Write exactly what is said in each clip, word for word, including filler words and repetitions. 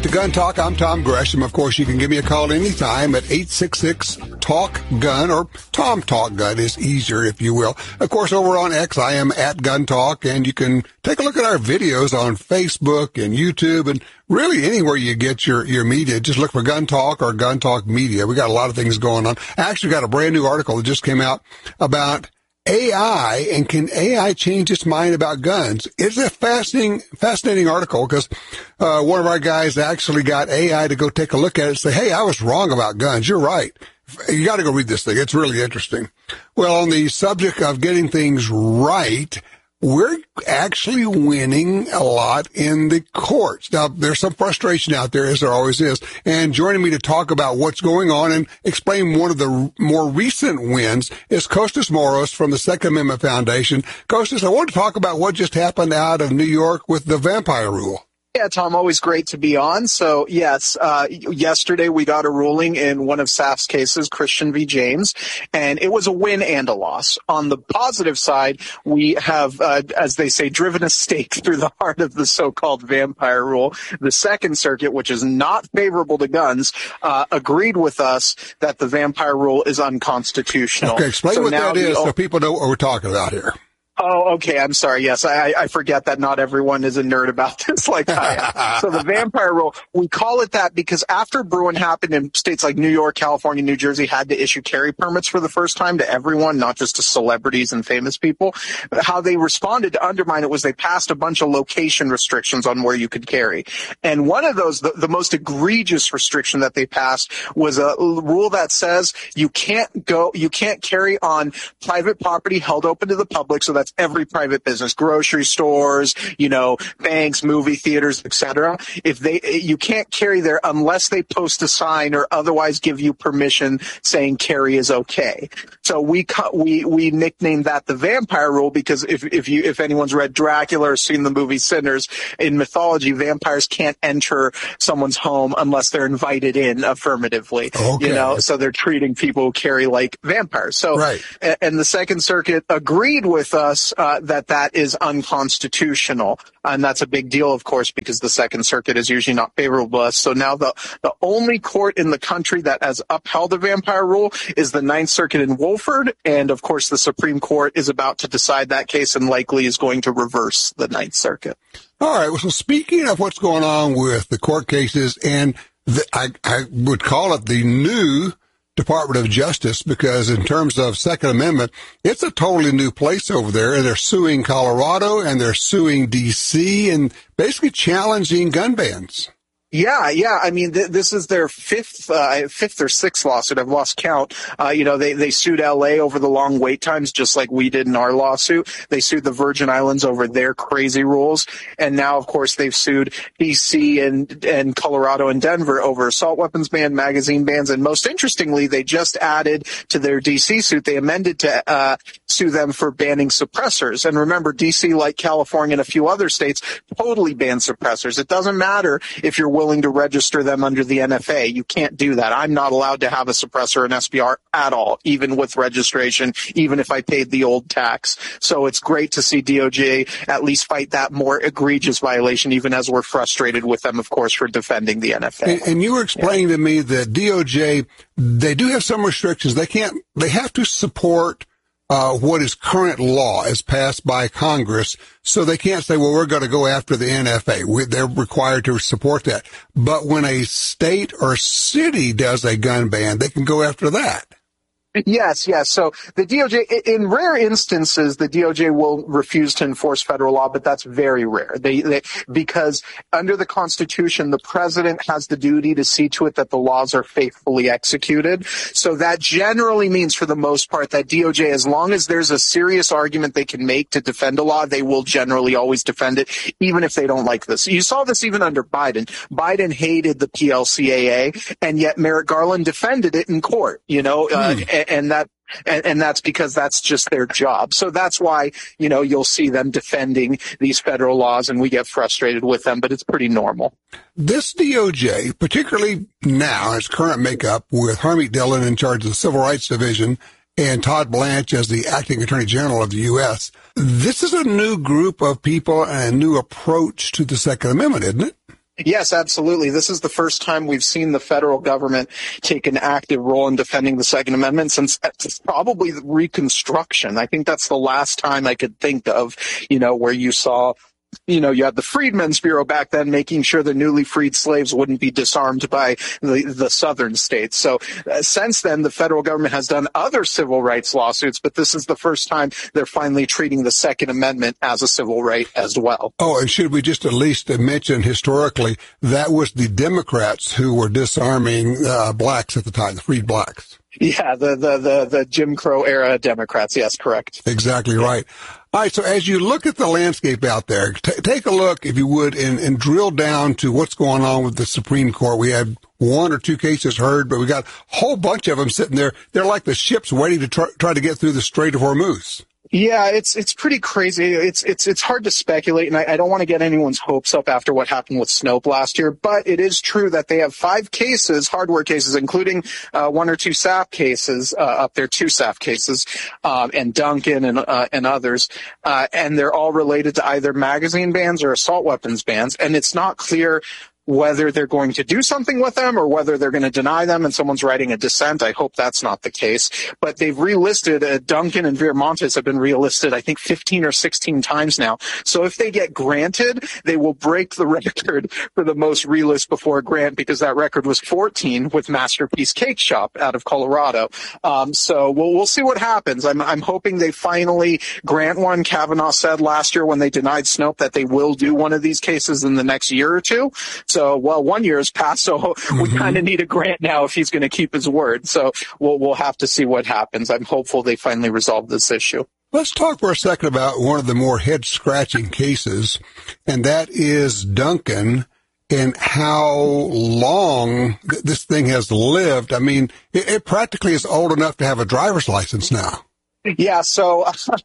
To Gun Talk, I'm Tom Gresham. Of course, you can give me a call anytime at eight six six, talk gun, or Tom Talk Gun is easier, if you will. Of course, over on X, I am at Gun Talk, and you can take a look at our videos on Facebook and YouTube and really anywhere you get your, your media. Just look for Gun Talk or Gun Talk Media. We got a lot of things going on. I actually got a brand new article that just came out about A I, and can A I change its mind about guns? It's a fascinating, fascinating article because uh, one of our guys actually got A I to go take a look at it and say, hey, I was wrong about guns. You're right. You got to go read this thing. It's really interesting. Well, on the subject of getting things right, we're actually winning a lot in the courts. Now, there's some frustration out there, as there always is. And joining me to talk about what's going on and explain one of the more recent wins is Costas Moros from the Second Amendment Foundation. Costas, I want to talk about what just happened out of New York with the vampire rule. Yeah, Tom, always great to be on. So, yes, uh, yesterday we got a ruling in one of S A F's cases, Christian v. James, and it was a win and a loss. On the positive side, we have, uh, as they say, driven a stake through the heart of the so-called vampire rule. The Second Circuit, which is not favorable to guns, uh, agreed with us that the vampire rule is unconstitutional. Okay, explain so what that the, is so people know what we're talking about here. Oh, okay. I'm sorry. Yes, I, I forget that not everyone is a nerd about this like I am. So the vampire rule, we call it that because after Bruin happened in states like New York, California, New Jersey had to issue carry permits for the first time to everyone, not just to celebrities and famous people. But how they responded to undermine it was they passed a bunch of location restrictions on where you could carry. And one of those, the, the most egregious restriction that they passed was a rule that says you can't go, you can't carry on private property held open to the public. So that's every private business, grocery stores, you know, banks, movie theaters, et cetera. If they, you can't carry there unless they post a sign or otherwise give you permission saying carry is okay. So we we we nicknamed that the vampire rule because if if you if anyone's read Dracula or seen the movie Sinners, in mythology, vampires can't enter someone's home unless they're invited in affirmatively. Okay. You know, so they're treating people who carry like vampires. So, right. And the Second Circuit agreed with us Uh, that that is unconstitutional. And that's a big deal, of course, because the Second Circuit is usually not favorable to us. So now the, the only court in the country that has upheld the vampire rule is the Ninth Circuit in Wolford. And, of course, the Supreme Court is about to decide that case and likely is going to reverse the Ninth Circuit. All right. Well, so speaking of what's going on with the court cases, and the, I, I would call it the new Department of Justice, because in terms of Second Amendment, it's a totally new place over there. And they're suing Colorado and they're suing D C and basically challenging gun bans. Yeah, yeah. I mean, th- this is their fifth, uh, fifth or sixth lawsuit. I've lost count. Uh, you know, they, they sued L A over the long wait times, just like we did in our lawsuit. They sued the Virgin Islands over their crazy rules. And now, of course, they've sued D C and, and Colorado and Denver over assault weapons ban, magazine bans. And most interestingly, they just added to their D C suit, they amended to, uh, sue them for banning suppressors. And remember, D C, like California and a few other states, totally ban suppressors. It doesn't matter if you're willing to register them under the N F A. You can't do that. I'm not allowed to have a suppressor in S B R at all, even with registration, even if I paid the old tax. So it's great to see D O J at least fight that more egregious violation, even as we're frustrated with them, of course, for defending the N F A. And, and you were explaining yeah. to me that D O J, they do have some restrictions. They can't, they have to support Uh, what is current law as passed by Congress. So they can't say, well, we're going to go after the N F A. We, they're required to support that. But when a state or city does a gun ban, they can go after that. Yes, yes. So the D O J, in rare instances, the D O J will refuse to enforce federal law, but that's very rare. They, they, because under the Constitution, the president has the duty to see to it that the laws are faithfully executed. So that generally means, for the most part, that D O J, as long as there's a serious argument they can make to defend a law, they will generally always defend it, even if they don't like this. You saw this even under Biden. Biden hated the P L C A A, and yet Merrick Garland defended it in court, you know, uh, hmm. And that, and, and that's because that's just their job. So that's why, you know, you'll see them defending these federal laws, and we get frustrated with them, but it's pretty normal. This D O J, particularly now, its current makeup with Harmeet Dillon in charge of the Civil Rights Division and Todd Blanche as the acting Attorney General of the U S, this is a new group of people and a new approach to the Second Amendment, isn't it? Yes, absolutely. This is the first time we've seen the federal government take an active role in defending the Second Amendment since probably the Reconstruction. I think that's the last time I could think of, you know, where you saw, you know, you had the Freedmen's Bureau back then making sure the newly freed slaves wouldn't be disarmed by the, the southern states. So uh, since then, the federal government has done other civil rights lawsuits, but this is the first time they're finally treating the Second Amendment as a civil right as well. Oh, and should we just at least mention historically, that was the Democrats who were disarming uh, blacks at the time, the freed blacks. Yeah, the, the, the, the Jim Crow era Democrats. Yes, correct. Exactly right. All right, so as you look at the landscape out there, t- take a look, if you would, and, and drill down to what's going on with the Supreme Court. We had one or two cases heard, but we got a whole bunch of them sitting there. They're like the ships waiting to try, try to get through the Strait of Hormuz. Yeah, it's it's pretty crazy. It's it's it's hard to speculate, and I, I don't want to get anyone's hopes up after what happened with Snope last year. But it is true that they have five cases, hardware cases, including uh, one or two S A F cases uh, up there, two S A F cases, um, and Duncan and uh, and others, uh, and they're all related to either magazine bans or assault weapons bans, and it's not clear whether they're going to do something with them or whether they're going to deny them and someone's writing a dissent. I hope that's not the case. But they've relisted, uh, Duncan and Viramontes have been relisted, I think, fifteen or sixteen times now. So if they get granted, they will break the record for the most relist before a grant, because that record was fourteen with Masterpiece Cake Shop out of Colorado. Um, so we'll, we'll see what happens. I'm, I'm hoping they finally grant one. Kavanaugh said last year when they denied Snope that they will do one of these cases in the next year or two. So, well, one year has passed, so mm-hmm. we kind of need a grant now if he's going to keep his word. So we'll we'll have to see what happens. I'm hopeful they finally resolve this issue. Let's talk for a second about one of the more head-scratching cases, and that is Duncan and how long th- this thing has lived. I mean, it, it practically is old enough to have a driver's license now. Yeah, so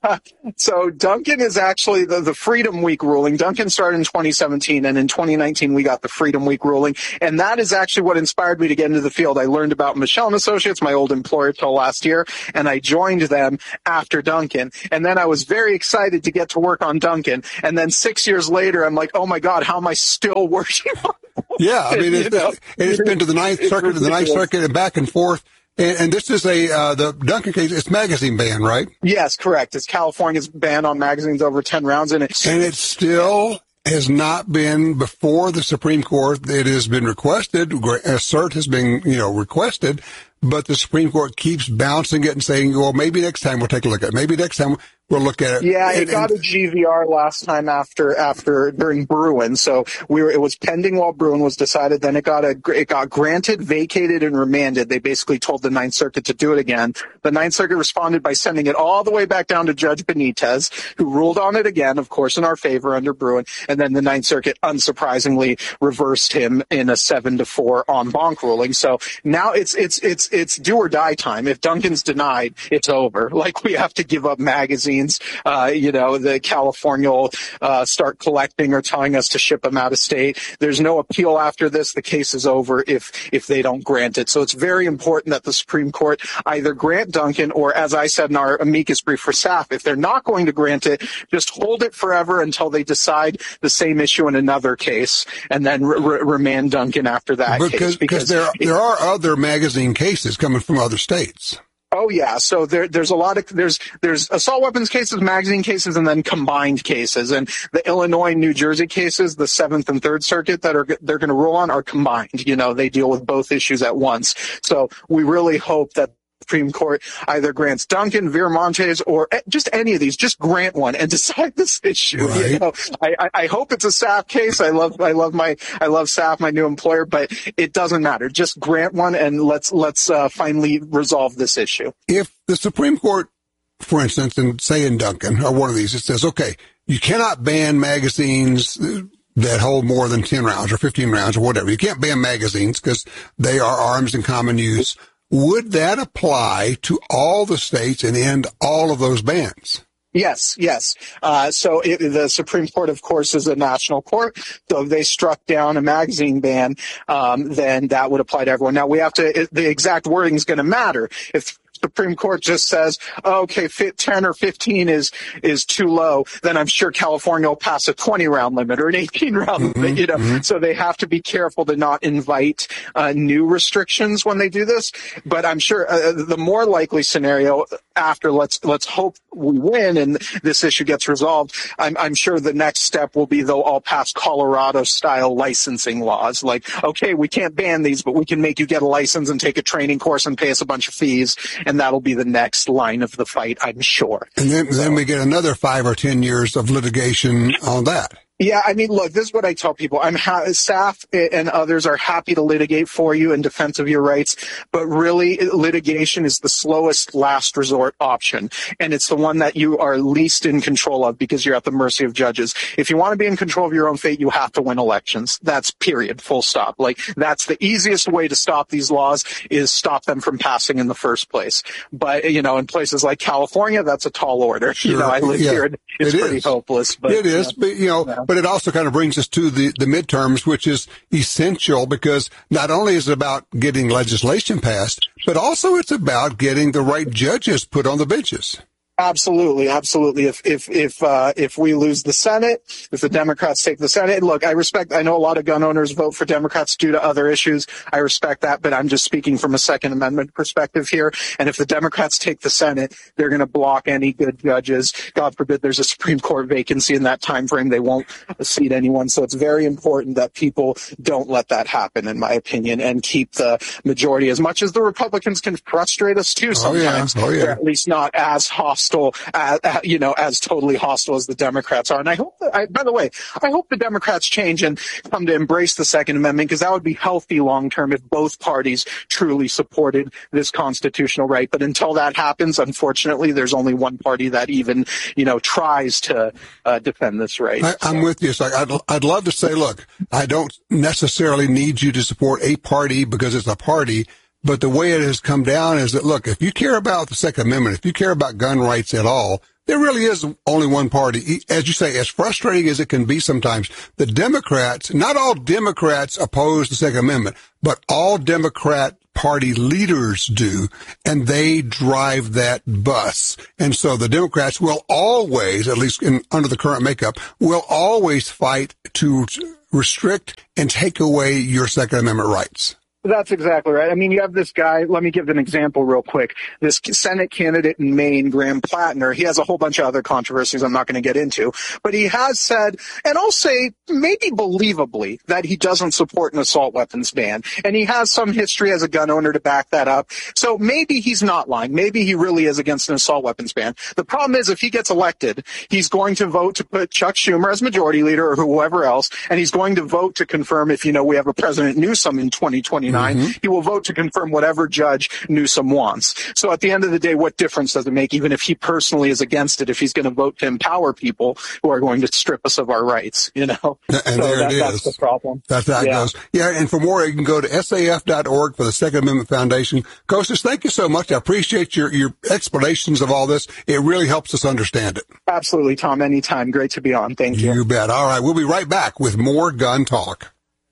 so Duncan is actually the, the Freedom Week ruling. Duncan started in twenty seventeen, and in twenty nineteen we got the Freedom Week ruling, and that is actually what inspired me to get into the field. I learned about Michelle and Associates, my old employer, till last year, and I joined them after Duncan. And then I was very excited to get to work on Duncan, and then six years later, I'm like, oh my God, how am I still working on Duncan? Yeah, I mean, it, you know, it's been to the Ninth Circuit, to the Ninth Circuit, and back and forth. And, and this is a, uh, the Duncan case, it's magazine ban, right? Yes, correct. It's California's ban on magazines over ten rounds. And it's, and it still has not been before the Supreme Court. It has been requested, a cert has been, you know, requested, but the Supreme Court keeps bouncing it and saying, well, maybe next time we'll take a look at it. Maybe next time we'll look at it. Yeah, it and, got and, a G V R last time after after during Bruin. So we were it was pending while Bruin was decided. Then it got a it got granted, vacated, and remanded. They basically told the Ninth Circuit to do it again. The Ninth Circuit responded by sending it all the way back down to Judge Benitez, who ruled on it again, of course, in our favor under Bruin. And then the Ninth Circuit, unsurprisingly, reversed him in a seven to four en banc ruling. So now it's it's it's it's do or die time. If Duncan's denied, it's over. Like, we have to give up magazines. Uh, you know, the California will uh, start collecting or telling us to ship them out of state. There's no appeal after this. The case is over if if they don't grant it. So it's very important that the Supreme Court either grant Duncan or, as I said in our amicus brief for S A F, if they're not going to grant it, just hold it forever until they decide the same issue in another case, and then re- re- remand Duncan after that because, case. Because there, it, there are other magazine cases coming from other states. Oh yeah, so there, there's a lot of there's there's assault weapons cases, magazine cases, and then combined cases. And the Illinois and New Jersey cases, the Seventh and Third Circuit that are they're going to rule on are combined. You know, they deal with both issues at once. So we really hope that the Supreme Court either grants Duncan, Viramontes, or just any of these. Just grant one and decide this issue. Right. You know, I, I hope it's a S A F case. I love I love my I love S A F, my new employer, but it doesn't matter. Just grant one and let's let's uh, finally resolve this issue. If the Supreme Court, for instance, and say in Duncan or one of these, it says, okay, you cannot ban magazines that hold more than ten rounds or fifteen rounds or whatever. You can't ban magazines because they are arms in common use. Would that apply to all the states and end all of those bans? Yes, yes. Uh, so it, the Supreme Court, of course, is a national court. So if they struck down a magazine ban, um, then that would apply to everyone. Now, we have to, it, the exact wording is going to matter. If Supreme Court just says, oh, okay, ten or fifteen is is too low, then I'm sure California will pass a twenty round limit or an eighteen round mm-hmm, limit, you know. Mm-hmm. So they have to be careful to not invite uh, new restrictions when they do this. But I'm sure uh, the more likely scenario after let's let's hope we win and this issue gets resolved, I'm, I'm sure the next step will be they'll all pass Colorado-style licensing laws. Like, okay, we can't ban these, but we can make you get a license and take a training course and pay us a bunch of fees, and that'll be the next line of the fight, I'm sure. And then, so, then we get another five or ten years of litigation on that. Yeah, I mean, look, this is what I tell people. I'm ha- staff and others are happy to litigate for you in defense of your rights, but really litigation is the slowest last resort option, and it's the one that you are least in control of because you're at the mercy of judges. If you want to be in control of your own fate, you have to win elections. That's period, full stop. Like, that's the easiest way to stop these laws is stop them from passing in the first place. But, you know, in places like California, that's a tall order. Sure. You know, I live yeah, here, and it's it pretty is. hopeless. But, it is, you know, but, you know, yeah. But it also kind of brings us to the, the midterms, which is essential because not only is it about getting legislation passed, but also it's about getting the right judges put on the benches. Absolutely, absolutely. If if if uh, if we lose the Senate, if the Democrats take the Senate, look, I respect. I know a lot of gun owners vote for Democrats due to other issues. I respect that, but I'm just speaking from a Second Amendment perspective here. And if the Democrats take the Senate, they're going to block any good judges. God forbid there's a Supreme Court vacancy in that time frame. They won't seat anyone. So it's very important that people don't let that happen, in my opinion, and keep the majority. As much as the Republicans can frustrate us too sometimes, oh, yeah. Oh, yeah. they're at least not as hostile. Hostile, uh, uh, you know, as totally hostile as the Democrats are. And I hope that, I, by the way, I hope the Democrats change and come to embrace the Second Amendment, because that would be healthy long term if both parties truly supported this constitutional right. But until that happens, unfortunately, there's only one party that even, you know, tries to uh, defend this right. I, I'm so. with you. So I'd, I'd love to say, look, I don't necessarily need you to support a party because it's a party. But the way it has come down is that, look, if you care about the Second Amendment, if you care about gun rights at all, there really is only one party. As you say, as frustrating as it can be sometimes, the Democrats, not all Democrats oppose the Second Amendment, but all Democrat party leaders do, and they drive that bus. And so the Democrats will always, at least in, under the current makeup, will always fight to restrict and take away your Second Amendment rights. That's exactly right. I mean, you have this guy, let me give an example real quick. This Senate candidate in Maine, Graham Plattner, he has a whole bunch of other controversies I'm not going to get into, but he has said, and I'll say maybe believably, that he doesn't support an assault weapons ban. And he has some history as a gun owner to back that up. So maybe he's not lying. Maybe he really is against an assault weapons ban. The problem is if he gets elected, he's going to vote to put Chuck Schumer as majority leader or whoever else, and he's going to vote to confirm if, you know, we have a President Newsom in twenty twenty-nine. Mm-hmm. He will vote to confirm whatever Judge Newsom wants. So at the end of the day, what difference does it make, even if he personally is against it, if he's going to vote to empower people who are going to strip us of our rights, you know? And so there that, it is. That's the problem. That's how it yeah. goes. Yeah, and for more, you can go to S A F dot org for the Second Amendment Foundation. Kostas, thank you so much. I appreciate your, your explanations of all this. It really helps us understand it. Absolutely, Tom. Anytime. Great to be on. Thank you. You bet. All right, we'll be right back with more Gun Talk.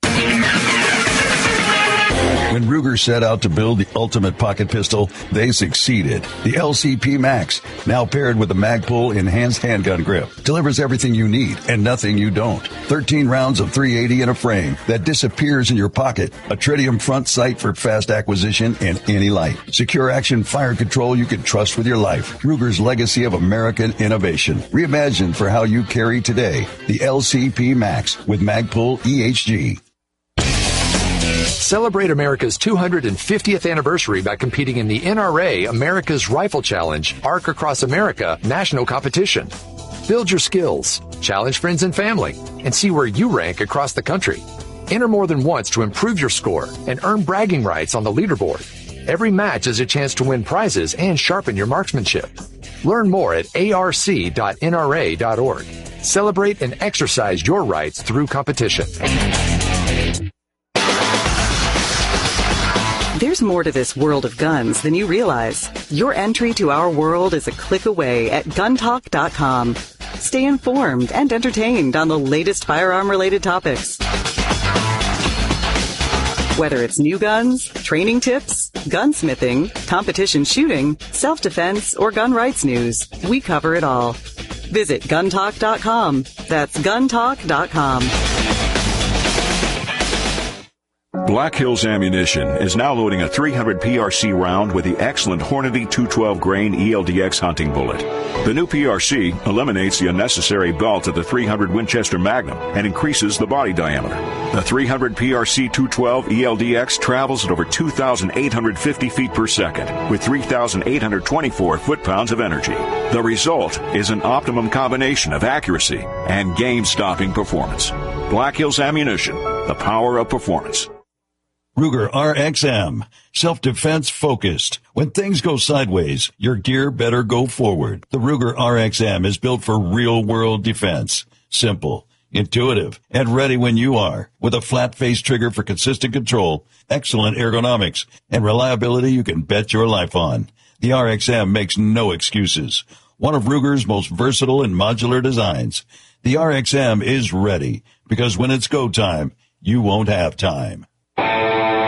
When Ruger set out to build the ultimate pocket pistol, they succeeded. The L C P Max, now paired with the Magpul enhanced handgun grip, delivers everything you need and nothing you don't. thirteen rounds of three eighty in a frame that disappears in your pocket. A tritium front sight for fast acquisition in any light. Secure action fire control you can trust with your life. Ruger's legacy of American innovation. Reimagined for how you carry today. The L C P Max with Magpul E H G. Celebrate America's two hundred fiftieth anniversary by competing in the N R A America's Rifle Challenge Arc Across America national competition. Build your skills, challenge friends and family, and see where you rank across the country. Enter more than once to improve your score and earn bragging rights on the leaderboard. Every match is a chance to win prizes and sharpen your marksmanship. Learn more at A R C dot N R A dot org. Celebrate and exercise your rights through competition. There's more to this world of guns than you realize. Your entry to our world is a click away at gun talk dot com. Stay informed and entertained on the latest firearm-related topics. Whether it's new guns, training tips, gunsmithing, competition shooting, self-defense, or gun rights news. We cover it all. Visit gun talk dot com. That's gun talk dot com. Black Hills Ammunition is now loading a three hundred P R C round with the excellent Hornady two twelve grain E L D X hunting bullet. The new P R C eliminates the unnecessary belt of the three hundred Winchester Magnum and increases the body diameter. The three hundred P R C two twelve E L D X travels at over two thousand eight hundred fifty feet per second with three thousand eight hundred twenty-four foot-pounds of energy. The result is an optimum combination of accuracy and game-stopping performance. Black Hills Ammunition, the power of performance. Ruger R X M, self-defense focused. When things go sideways, your gear better go forward. The Ruger R X M is built for real-world defense. Simple, intuitive, and ready when you are. With a flat-face trigger for consistent control, excellent ergonomics, and reliability you can bet your life on. The R X M makes no excuses. One of Ruger's most versatile and modular designs. The R X M is ready, because when it's go time, you won't have time.